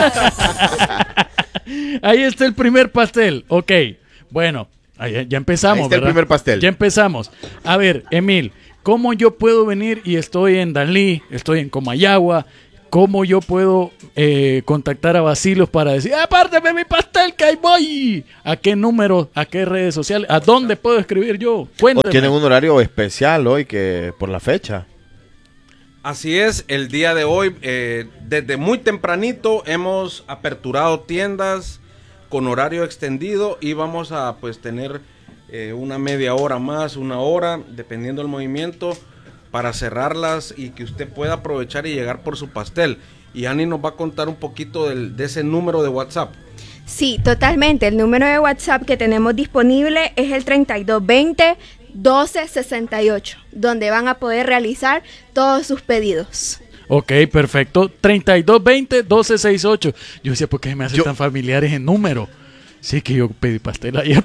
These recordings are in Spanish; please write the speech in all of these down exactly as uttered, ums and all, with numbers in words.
Ahí está el primer pastel. Ok, bueno, ahí, ya empezamos. Ahí está, ¿verdad? El primer pastel. Ya empezamos. A ver, Emil, ¿cómo yo puedo venir y estoy en Danlí, estoy en Comayagua? ¿Cómo yo puedo eh, contactar a Basilios para decir, apárteme mi pastel que ahí voy? ¿A qué número? ¿A qué redes sociales? ¿A dónde puedo escribir yo? Cuéntame. ¿O tienen un horario especial hoy que por la fecha? Así es, el día de hoy, eh, desde muy tempranito hemos aperturado tiendas con horario extendido y vamos a pues tener eh, una media hora más, una hora, dependiendo del movimiento, para cerrarlas y que usted pueda aprovechar y llegar por su pastel. Y Ani nos va a contar un poquito del, de ese número de WhatsApp. Sí, totalmente. El número de WhatsApp que tenemos disponible es el treinta y dos veinte doce sesenta y ocho, donde van a poder realizar todos sus pedidos. Ok, perfecto. treinta y dos veinte doce sesenta y ocho. Yo decía, ¿por qué me hacen yo... tan familiares en número? Sí, que yo pedí pastel ayer.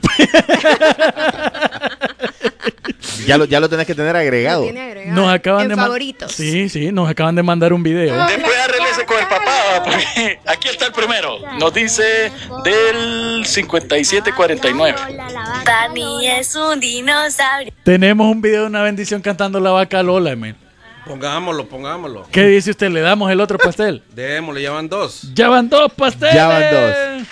Ya lo, ya lo tenés que tener agregado. Lo tiene agregado. Nos acaban en de favoritos. Sí, sí, nos acaban de mandar un video. Después arreglese con el papá, porque aquí está el primero. Nos dice del cincuenta y siete cuarenta y nueve. Dani es un dinosaurio. Tenemos un video de una bendición cantando la vaca Lola, Emil. Pongámoslo, pongámoslo. ¿Qué dice usted? ¿Le damos el otro pastel? Démosle, ya van dos. Ya van dos pasteles. Ya van dos.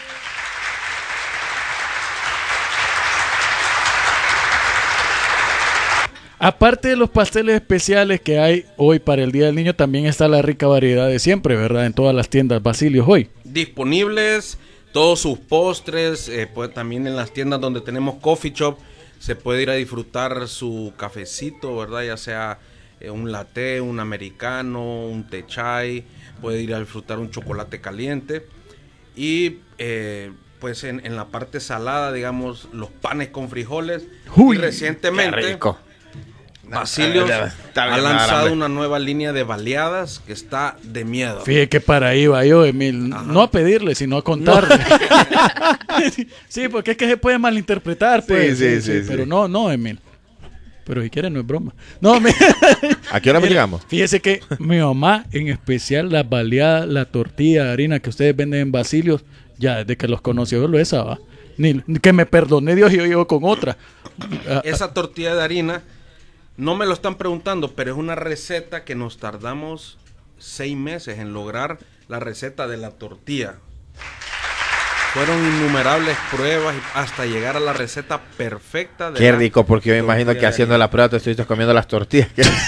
Aparte de los pasteles especiales que hay hoy para el Día del Niño, también está la rica variedad de siempre, ¿verdad? En todas las tiendas Basilios hoy. Disponibles todos sus postres, eh, pues también en las tiendas donde tenemos coffee shop, se puede ir a disfrutar su cafecito, ¿verdad? Ya sea eh, un latte, un americano, un té chai, puede ir a disfrutar un chocolate caliente. Y eh, pues en, en la parte salada, digamos, los panes con frijoles. Uy, y recientemente... qué rico. Basilios Está ha bien, lanzado hambre. una nueva línea de baleadas que está de miedo. Fíjate que para ahí va yo, Emil. Ajá. No a pedirle, sino a contarle. No. Sí, porque es que se puede malinterpretar, pues. Sí, sí, sí, sí, sí, pero sí. no, no, Emil. Pero si quiere no es broma. No, me... ¿A qué hora me llegamos? Fíjese que mi mamá, en especial las baleadas, la tortilla de harina que ustedes venden en Basilios, ya desde que los conoció yo lo esa, va. Ni, que me perdone Dios y yo llego con otra. Esa tortilla de harina, no me lo están preguntando, pero es una receta que nos tardamos seis meses en lograr la receta de la tortilla. Fueron innumerables pruebas hasta llegar a la receta perfecta. De Qué la rico, porque yo me imagino que haciendo la prueba te estuviste comiendo las tortillas.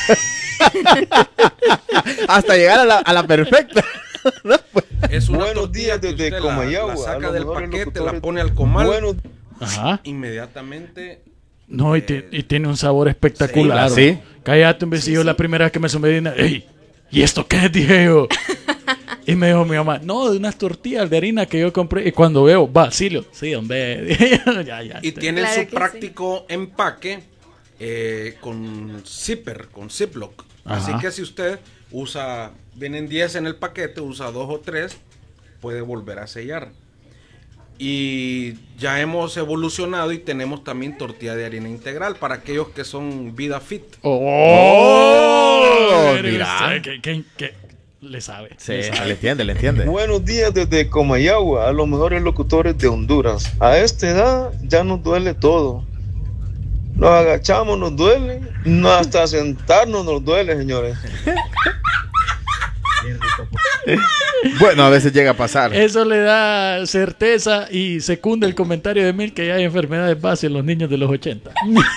Hasta llegar a la, a la perfecta. Es una Buenos tortilla días que desde usted Comayagua, la, la a saca los del mejores paquete, locutores. la pone al comal. Bueno, Ajá. Inmediatamente. No, y, te, y tiene un sabor espectacular. Sí, claro. Cállate un besillo, sí, sí. La primera vez que me sumé, ¡ey! ¿Y esto qué? Dije yo. Y me dijo mi mamá, no, de unas tortillas de harina que yo compré. Y cuando veo, Basilio, sí, hombre. ya, ya, y tienen claro su práctico sí. empaque eh, con zipper, con ziplock. Así que si usted usa, vienen diez en el paquete, usa dos o tres, puede volver a sellar. Y ya hemos evolucionado y tenemos también tortilla de harina integral para aquellos que son vida fit. ¡Oh! oh mira, ¿qué, qué, qué? Le sabe. Sí, le sabe. le entiende, le entiende. Buenos días desde Comayagua, a los mejores locutores de Honduras. A esta edad ya nos duele todo. Nos agachamos, nos duele. No, hasta sentarnos nos duele, señores. Bueno, a veces llega a pasar. Eso le da certeza y secunda el comentario de Emil que ya hay enfermedades base en los niños de los ochenta.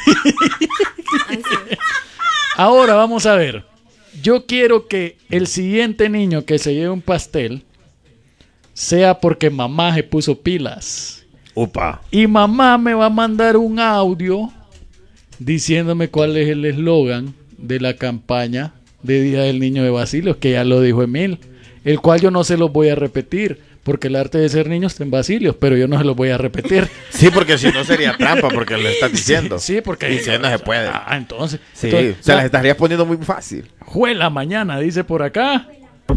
Ahora vamos a ver. Yo quiero que el siguiente niño que se lleve un pastel sea porque mamá se puso pilas. Upa. Y mamá me va a mandar un audio diciéndome cuál es el eslogan de la campaña de Día del Niño de Basilios, que ya lo dijo Emil, el cual yo no se los voy a repetir, porque el arte de ser niño está en Basilios, pero yo no se los voy a repetir. Sí, porque si no sería trampa, porque lo estás diciendo. Sí, sí, porque... Y si no se puede. Ah, entonces... Sí, entonces, se no, las estarías poniendo muy fácil. Juela mañana, dice por acá.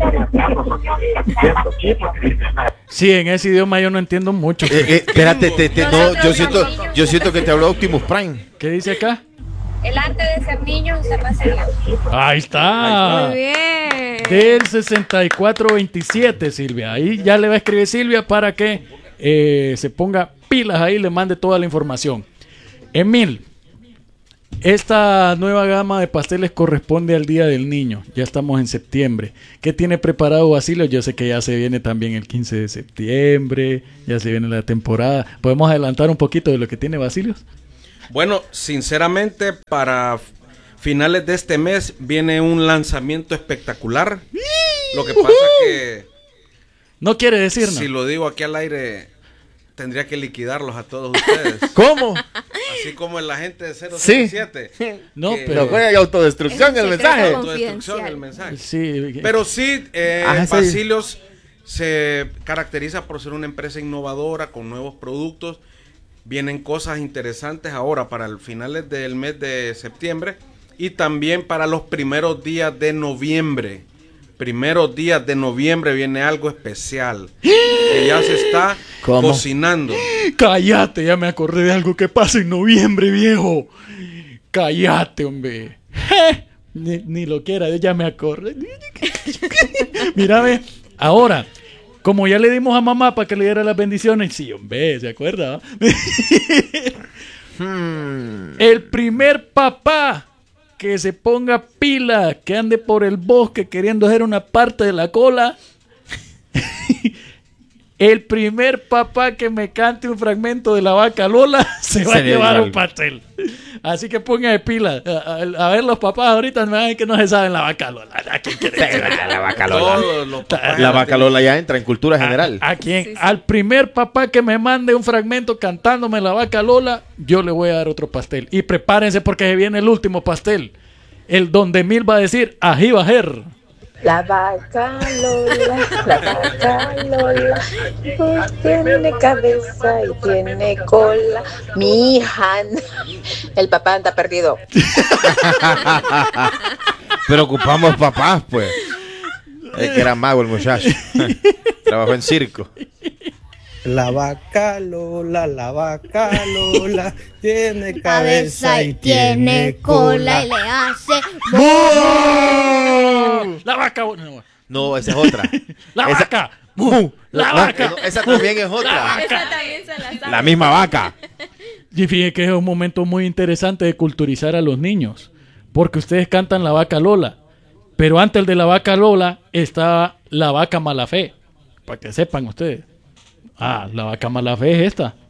Sí, en ese idioma yo no entiendo mucho. Eh, eh, espérate, te, te, no, yo siento, yo siento que te habló Optimus Prime. ¿Qué dice acá? El arte de ser niño es ser Basilios. Ahí está. Muy bien. del sesenta y cuatro veintisiete, Silvia. Ahí ya le va a escribir Silvia para que eh, se ponga pilas ahí y le mande toda la información. Emil, esta nueva gama de pasteles corresponde al Día del Niño. Ya estamos en septiembre. ¿Qué tiene preparado Basilio? Yo sé que ya se viene también el quince de septiembre, ya se viene la temporada. ¿Podemos adelantar un poquito de lo que tiene Basilio? Bueno, sinceramente, para finales de este mes viene un lanzamiento espectacular. Lo que pasa que... No quiere decir nada. Si lo digo aquí al aire, tendría que liquidarlos a todos ustedes. ¿Cómo? Así como el agente de cero cero siete. Sí. No, que- pero... No, hay autodestrucción el mensaje. Autodestrucción el mensaje. Sí, Pero sí, eh, Ah, sí. Basilios se caracteriza por ser una empresa innovadora con nuevos productos. Vienen cosas interesantes ahora para el finales del mes de septiembre y también para los primeros días de noviembre. Primeros días de noviembre viene algo especial que ya se está ¿Cómo? cocinando. Cállate, ya me acordé de algo que pasa en noviembre, viejo. Cállate, hombre. Je, Ni, ni lo quiera, ya me acordé. Mírame, ahora, como ya le dimos a mamá para que le diera las bendiciones, sí, hombre, ¿se acuerda? Hmm. El primer papá que se ponga pila, que ande por el bosque queriendo hacer una parte de la cola. El primer papá que me cante un fragmento de la vaca Lola se va Se a le llevar dio un algo. pastel. Así que ponga de pila. A, a- a ver, los papás ahorita me van que no se saben la vaca Lola. ¿A quién quiere decir? La vaca Lola. Todos los papás La ya vaca tienen- Lola ya entra en cultura general. ¿A quién? Al primer papá que me mande un fragmento cantándome la vaca Lola, yo le voy a dar otro pastel. Y prepárense porque se viene el último pastel. El donde Emil va a decir, ají bajer. La vaca Lola, la vaca Lola, pues tiene cabeza y tiene cola. Mi hija, el papá anda perdido. Pero ocupamos papás, pues. Es que era mago el muchacho. Trabajó en circo. La vaca Lola, la vaca Lola, tiene cabeza y tiene cola. y le hace La vaca. No, No, esa es otra. la Esa- vaca. Mu. La No, vaca. no, esa también es Esa otra. también se la sabe. La misma vaca. Y fíjense que es un momento muy interesante de culturizar a los niños. Porque ustedes cantan la vaca Lola. Pero antes de la vaca Lola está la vaca Malafé. Para que sepan ustedes. Ah, la vaca Malafé es esta.